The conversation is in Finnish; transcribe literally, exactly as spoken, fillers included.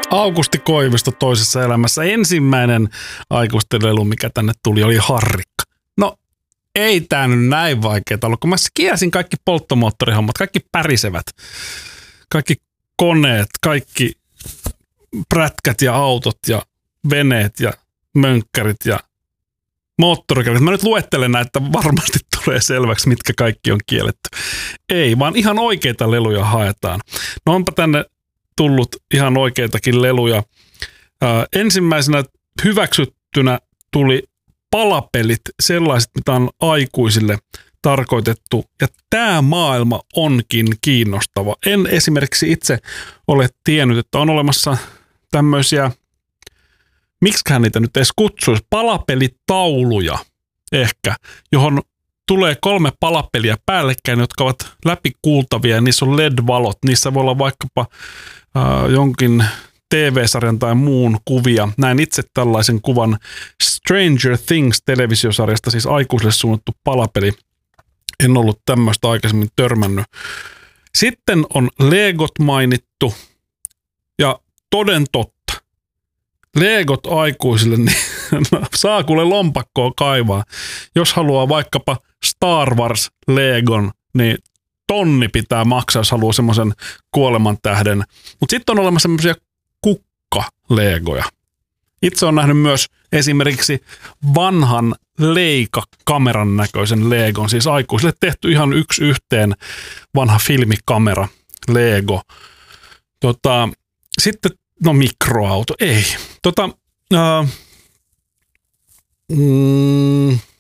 Aukusti Koivisto toisessa elämässä. Ensimmäinen aikuisten lelu, mikä tänne tuli, oli Harrikka. No, ei tää nyt näin vaikeaa ollut, kun mä kiersin kaikki polttomoottorihommat, kaikki pärisevät, kaikki koneet, kaikki prätkät ja autot ja veneet ja mönkkärit ja moottorikelkat. Mä nyt luettelen näitä, että varmasti tulee selväksi, mitkä kaikki on kielletty. Ei, vaan ihan oikeita leluja haetaan. No onpa tänne tullut ihan oikeitakin leluja. Ää, ensimmäisenä hyväksyttynä tuli palapelit, sellaiset, mitä on aikuisille tarkoitettu. Ja tämä maailma onkin kiinnostava. En esimerkiksi itse ole tiennyt, että on olemassa tämmöisiä, miksiköhän niitä nyt edes kutsuisi, palapelitauluja ehkä, johon tulee kolme palapeliä päällekkäin, jotka ovat läpikuultavia ja niissä on L E D-valot. Niissä voi olla vaikkapa äh, jonkin T V-sarjan tai muun kuvia. Näin itse tällaisen kuvan Stranger Things-televisiosarjasta, siis aikuisille suunnattu palapeli. En ollut tämmöistä aikaisemmin törmännyt. Sitten on Legot mainittu ja toden totta. Legot aikuisille, niin saa kuule lompakkoa kaivaa. Jos haluaa vaikkapa Star Wars Legon, niin tonni pitää maksaa, jos haluaa semmoisen kuolemantähden. Mutta sitten on olemassa semmoisia kukka-legoja. Itse olen nähnyt myös esimerkiksi vanhan Leica-kameran näköisen Legon, siis aikuisille tehty ihan yksi yhteen vanha filmikamera Lego. Tota, sitten, no mikroauto, ei. Tota, äh, mm,